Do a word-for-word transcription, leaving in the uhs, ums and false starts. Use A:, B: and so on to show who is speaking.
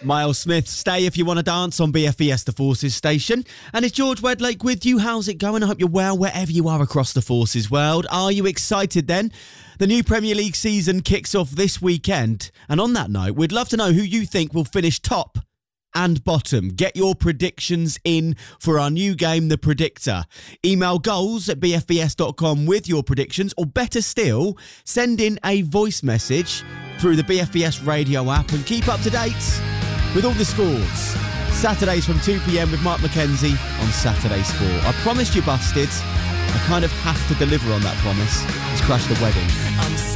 A: Miles Smith, Stay If You Want to Dance on B F B S The Forces station. And it's George Wedlake with you. How's it going? I hope you're well wherever you are across the Forces world. Are you excited then? The new Premier League season kicks off this weekend. And on that note, we'd love to know who you think will finish top and bottom. Get your predictions in for our new game, The Predictor. Email goals at b f b s dot com with your predictions, or better still, send in a voice message through the B F B S radio app and keep up to date with all the scores. Saturdays from two p.m. with Mark McKenzie on Saturday Sport. I promised you, bastards. I kind of have to deliver on that promise. Let's crash the wedding.